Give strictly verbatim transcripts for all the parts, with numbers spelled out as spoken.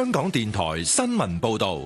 香港電台新聞報道。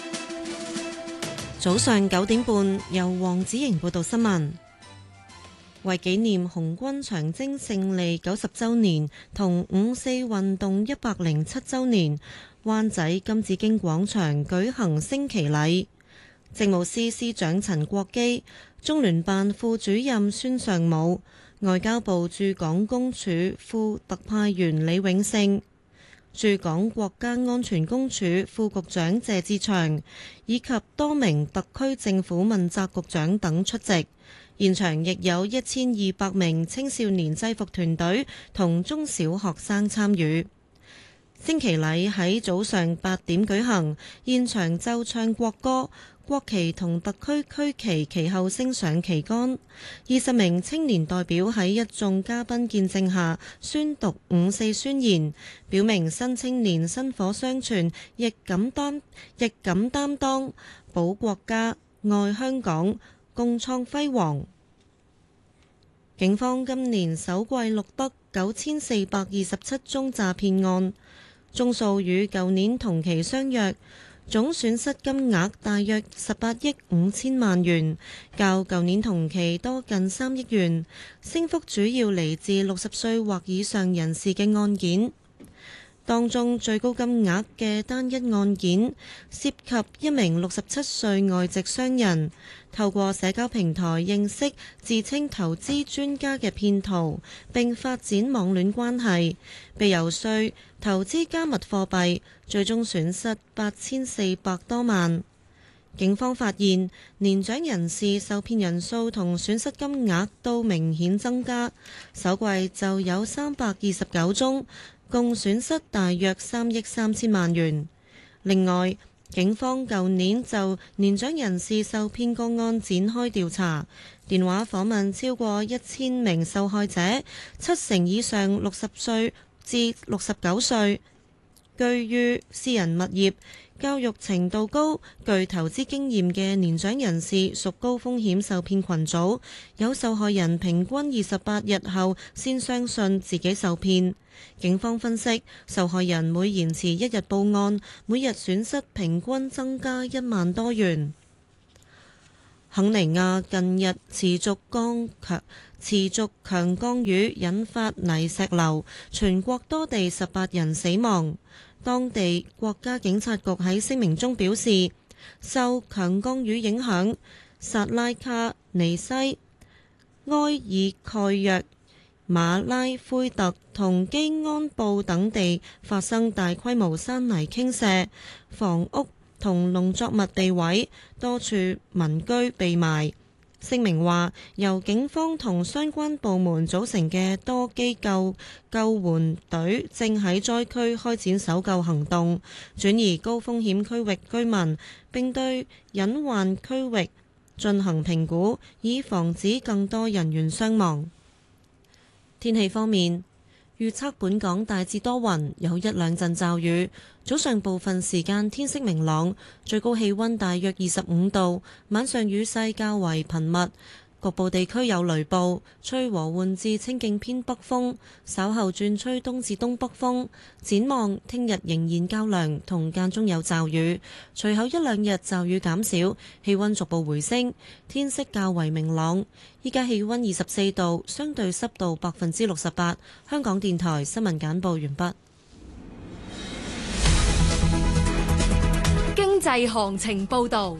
早上九點半，由黃子瑩報道新聞。為紀念紅軍長征勝利九十週年同五四運動一百零七週年，灣仔金紫荊廣場舉行升旗禮。政務司司長陳國基、中聯辦副主任孫尚武、外交部駐港公署副特派員李永勝、駐港國家安全公署副局長謝志祥以及多名特區政府問責局長等出席。現場亦有一千二百名青少年制服團隊同中小學生參與。升旗禮喺早上八點舉行，現場奏唱國歌，國旗同特區區旗其後升上旗杆。二十名青年代表喺一眾嘉賓見證下宣讀五四宣言，表明新青年薪火相傳，亦敢擔亦敢擔當，保國家、愛香港，共創輝煌。警方今年首季錄得九千四百二十七宗詐騙案，宗數與舊年同期相若，總損失金額大約十八億五千萬元，較舊年同期多近三億元，升幅主要嚟自六十歲或以上人士嘅案件。當中最高金額嘅單一案件涉及一名六十七歲外籍商人，透過社交平台認識自稱投資專家嘅騙徒，並發展網戀關係，被遊說投資加密貨幣，最終損失八千四百多萬。警方發現年長人士受騙人數同損失金額都明顯增加，首季就有三百二十九宗，共損失大約三億三千萬元。另外，警方舊年就年長人士受騙個案展開調查，電話訪問超過一千名受害者，七成以上六十歲至六十九歲，居於私人物業，教育程度高、具投資經驗嘅年長人士屬高風險受騙群組，有受害人平均二十八日後先相信自己受騙。警方分析，受害人每延遲一日報案，每日損失平均增加一萬多元。肯尼亞近日持續降強持續強降雨，引發泥石流，全國多地十八人死亡。當地國家警察局喺聲明中表示，受強降雨影響，薩拉卡尼西、埃爾蓋約、馬拉灰特同基安布等地發生大規模山泥傾瀉，房屋同農作物被毀，多處民居被埋。聲明話，由警方同相關部門組成嘅多機構救援隊正喺災區開展搜救行動，轉移高風險區域居民，並對隱患區域進行評估，以防止更多人員傷亡。天氣方面，預測本港大致多雲，有一兩陣驟雨。早上部分時間天色明朗，最高氣溫大約二十五度。晚上雨勢較為頻密，局部地區有雷暴，吹和緩至清勁偏北風。稍後轉吹東至東北風。展望聽日仍然較涼，同間中有驟雨。隨後一兩日驟雨減少，氣溫逐步回升，天色較為明朗。依家氣溫二十四度，相對濕度百分之六十八。香港電台新聞簡報完畢。 經濟行情報道。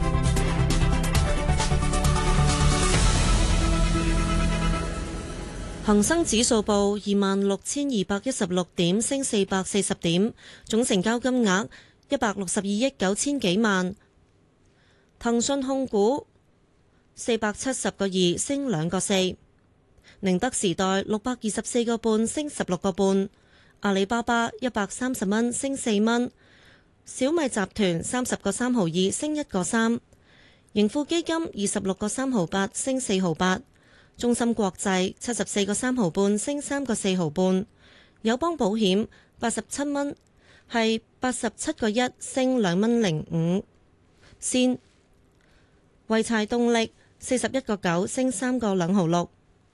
恒生指數報二萬六千二百一十六點，升四百四十點，總成交金額一百六十二億九千幾萬。騰訊控股四百七十個二，升兩個四。寧德時代六百二十四個半，升十六個半。阿里巴巴一百三十蚊，升四蚊。小米集團三十個三毫二，升一個三。盈富基金二十六個三毫八，升四毫八。中芯國際七十四個三毫半，升三個四毫半。友邦保險八十七蚊，係八十七個一，升兩蚊零五仙。濰柴動力四十一個九，升三個兩毫六。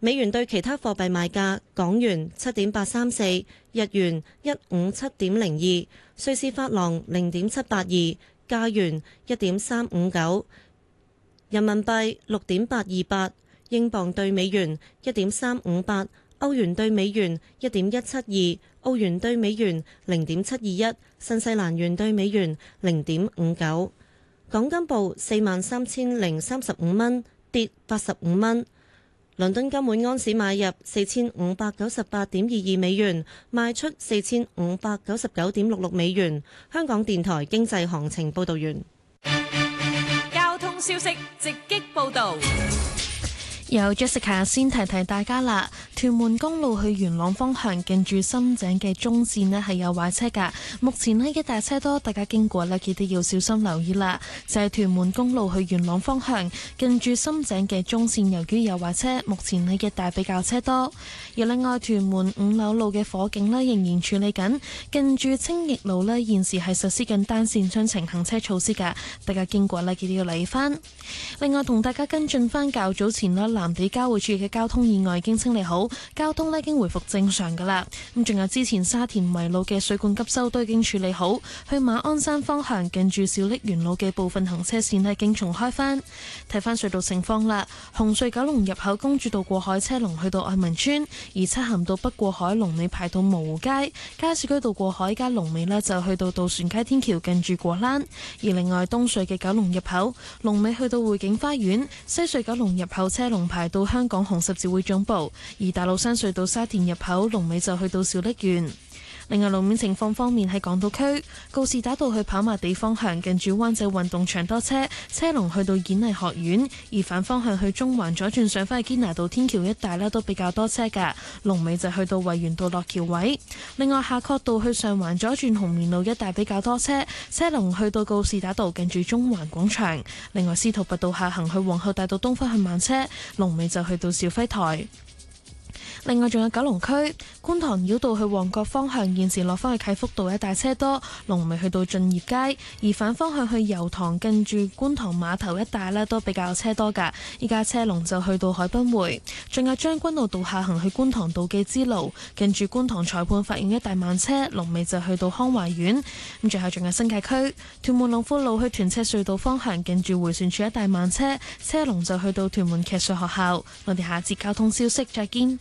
美元對其他貨幣賣價：港元七點八三四，日元一五七點零二，瑞士法郎零點七八二，加元一點三五九，人民幣六點八二八，英鎊對美元一點三五八，歐元對美元一點一七二，澳元對美元零點七二一，新西蘭元對美元零點五九。港金報四萬三千零三十五蚊，跌八十五蚊。倫敦金每安士買入四千五百九十八點二二美元，賣出四千五百九十九點六六美元。香港電台經濟行情報道完。 交通消息直擊報道。 由 Jessica 先提提大家啦，屯門公路去元朗方向近住深井嘅中線呢係有壞車噶，目前呢一大車多，大家經過呢記得要小心留意啦。就係、是、屯門公路去元朗方向近住深井嘅中線，由於有壞車，目前呢一帶比較車多。而另外屯門五柳路嘅火警呢仍然處理緊，近住青益路呢現時係實施緊單線雙程行車措施噶，大家經過呢記得要留意翻。另外同大家跟進翻較早前啦，藍地交匯處嘅交通意外已經清理好，交通呢已經回復正常噶啦。咁仲有之前沙田圍路嘅水管急修都已經處理好，去馬鞍山方向近住小瀝源路嘅部分行車線呢已經重開翻。睇翻隧道情況啦，紅隧九龍入口公主道過海車龍去到愛民村，而漆咸道北過海龍尾排到蕪湖街，加士居道過海加龍尾呢就去到渡船街天橋近住果欄。而另外東隧嘅九龍入口龍尾去到匯景花園，西隧九龍入口車龍排到香港紅十字會總部，而大老山隧道沙田入口龍尾就去到小瀝源。另外路面情況方面，喺港島區告士打道去跑馬地方向近住灣仔運動場多車，車龍去到演藝學院；而反方向去中環左轉上返去堅拿道天橋一帶呢都比較多車㗎，龍尾就去到維園道落橋位。另外夏慤道去上環左轉紅棉路一帶比較多車，車龍去到告士打道近住中環廣場。另外司徒拔道下行去皇后大道東方向慢車，龍尾就去到肇輝台。另外仲有九龍區觀塘繞道去旺角方向，現時落返去啟福道一帶車多，龍尾去到駿業街；而反方向去油塘近住觀塘碼頭一帶呢都比較車多㗎，依家車龍就去到海濱匯。仲有將軍澳道下行去觀塘道記之路，近住觀塘裁判法院一帶慢車，龍尾就去到康華苑。咁最後仲有新界區屯門龍富路去屯赤隧道方向，近住迴旋處一帶慢車，車龍就去到屯門騎術學校。我哋下節交通消息再見。